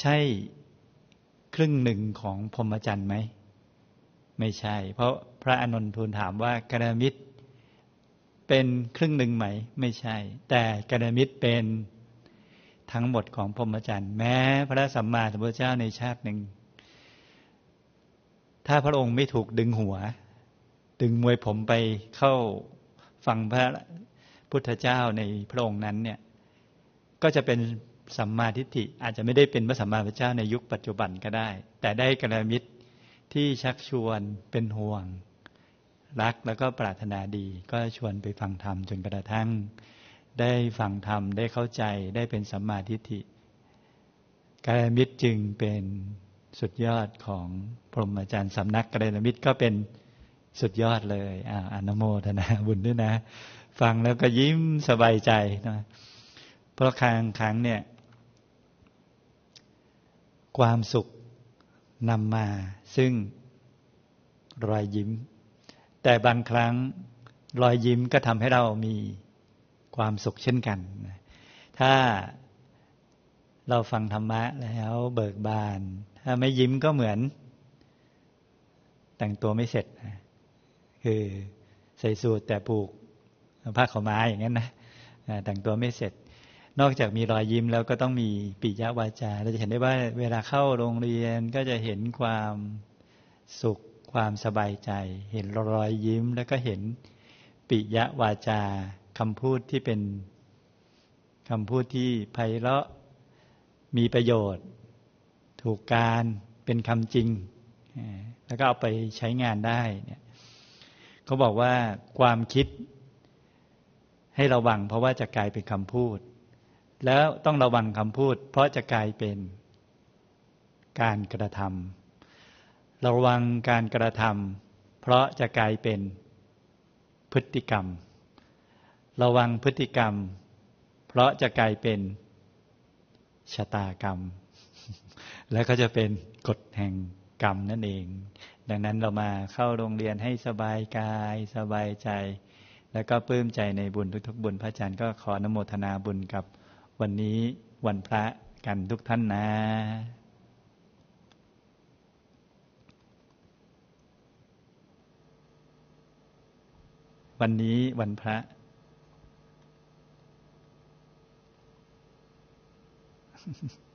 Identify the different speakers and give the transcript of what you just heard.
Speaker 1: ใช่ครึ่งหนึ่งของพรหมจรรย์ไหมไม่ใช่เพราะพระอานนท์ทูลถามว่ากัลยาณมิตรเป็นครึ่งหนึ่งไหมไม่ใช่แต่กัลยาณมิตรเป็นทั้งหมดของพรหมจรรย์แม้พระสัมมาสัมพุทธเจ้าในชาติหนึ่งถ้าพระองค์ไม่ถูกดึงหัวดึงมวยผมไปเข้าฟังพระพุทธเจ้าในพระองค์นั้นเนี่ยก็จะเป็นสัมมาทิฏฐิอาจจะไม่ได้เป็นพระสัมมาสัมพุทธเจ้าในยุคปัจจุบันก็ได้แต่ได้กัลยาณมิตรที่ชักชวนเป็นห่วงรักแล้วก็ปรารถนาดีก็ชวนไปฟังธรรมจนกระทั่งได้ฟังธรรมได้เข้าใจได้เป็นสัมมาทิฏฐิกัลยาณมิตรจึงเป็นสุดยอดของพรหมจรรย์สำนักกัลยาณมิตรก็เป็นสุดยอดเลยอนุโมทนาบุญด้วยนะฟังแล้วก็ยิ้มสบายใจนะเพราะครั้งเนี่ยความสุขนำมาซึ่งรอยยิ้มแต่บางครั้งรอยยิ้มก็ทำให้เรามีความสุขเช่นกันถ้าเราฟังธรรมะแล้วเบิกบานถ้าไม่ยิ้มก็เหมือนแต่งตัวไม่เสร็จคือใส่สูทแต่ผูกผ้าขาวม้าอย่างนั้นนะแต่งตัวไม่เสร็จนอกจากมีรอยยิ้มแล้วก็ต้องมีปิยวาจาเราจะเห็นได้ว่าเวลาเข้าโรงเรียนก็จะเห็นความสุขความสบายใจเห็นรอยยิ้มแล้วก็เห็นปิยวาจาคำพูดที่เป็นคำพูดที่ไพเราะมีประโยชน์ถูกการเป็นคำจริงแล้วก็เอาไปใช้งานได้เนี่ยเขาบอกว่าความคิดให้ระวังเพราะว่าจะกลายเป็นคำพูดแล้วต้องระวังคำพูดเพราะจะกลายเป็นการกระทำระวังการกระทำเพราะจะกลายเป็นพฤติกรรมระวังพฤติกรรมเพราะจะกลายเป็นชะตากรรมแล้วก็จะเป็นกฎแห่งกรรมนั่นเองดังนั้นเรามาเข้าโรงเรียนให้สบายกายสบายใจแล้วก็ปลื้มใจในบุญทุกๆบุญพระอาจารย์ก็ขออนุโมทนาบุญกับวันนี้วันพระกันทุกท่านนะวันนี้วันพระ